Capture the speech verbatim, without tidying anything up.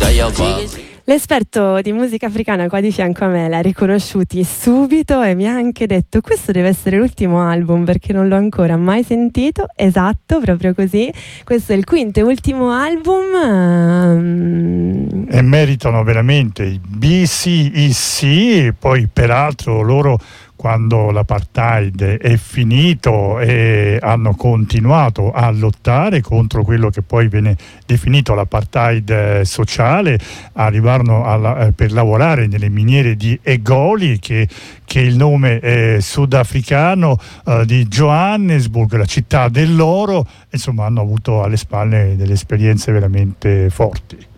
L'esperto di musica africana qua di fianco a me l'ha riconosciuti subito e mi ha anche detto: questo deve essere l'ultimo album perché non l'ho ancora mai sentito. Esatto, proprio così. Questo è il quinto e ultimo album. Um... E meritano veramente i B C E C. E poi peraltro loro, quando l'apartheid è finito, e hanno continuato a lottare contro quello che poi viene definito l'apartheid sociale, arrivarono alla, eh, per lavorare nelle miniere di Egoli, che, che è il nome eh, sudafricano eh, di Johannesburg, la città dell'oro. Insomma, hanno avuto alle spalle delle esperienze veramente forti.